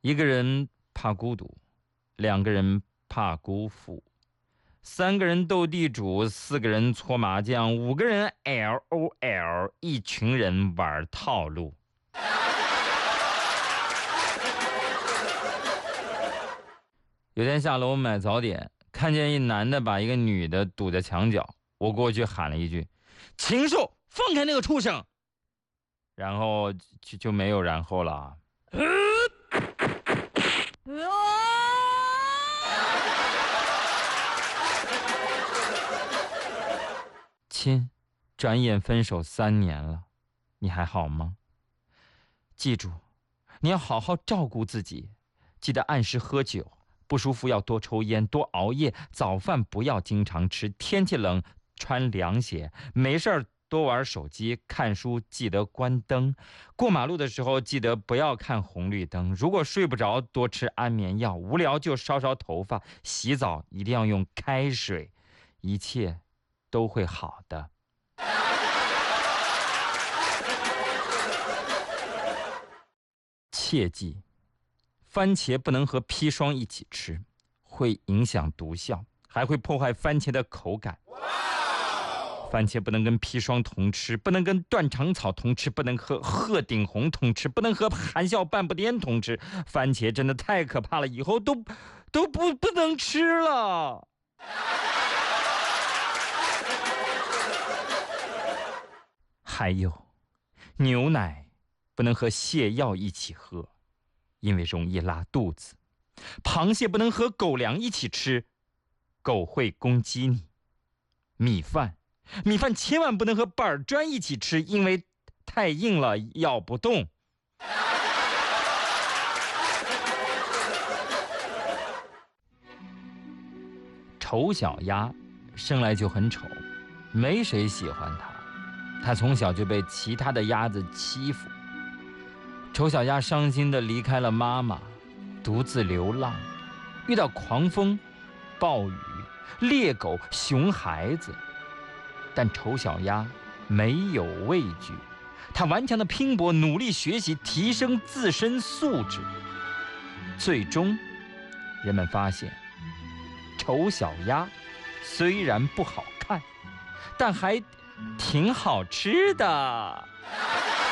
一个人怕孤独，2个人怕辜负，3个人斗地主，4个人搓麻将，5个人 LOL， 一群人玩套路。有天下楼买早点，看见一男的把一个女的堵在墙角，我过去喊了一句：“禽兽，放开那个畜生！”然后就没有然后了。亲，转眼分手3年了，你还好吗？记住，你要好好照顾自己，记得按时喝酒，不舒服要多抽烟，多熬夜，早饭不要经常吃，天气冷穿凉鞋，没事儿多玩手机，看书记得关灯，过马路的时候记得不要看红绿灯，如果睡不着多吃安眠药，无聊就烧烧头发，洗澡一定要用开水，一切都会好的。切记，番茄不能和砒霜一起吃，会影响毒效，还会破坏番茄的口感。番茄不能跟砒霜同吃，不能跟断肠草同吃，不能和鹤顶红同吃，不能和含笑半步癫同吃。番茄真的太可怕了，以后都不能吃了。还有，牛奶不能和泻药一起喝，因为容易拉肚子。螃蟹不能和狗粮一起吃，狗会攻击你。米饭千万不能和板砖一起吃，因为太硬了，咬不动。丑小鸭生来就很丑，没谁喜欢它。它从小就被其他的鸭子欺负。丑小鸭伤心地离开了妈妈，独自流浪，遇到狂风、暴雨、猎狗、熊孩子。但丑小鸭没有畏惧，它顽强地拼搏，努力学习，提升自身素质。最终，人们发现，丑小鸭虽然不好看，但还挺好吃的。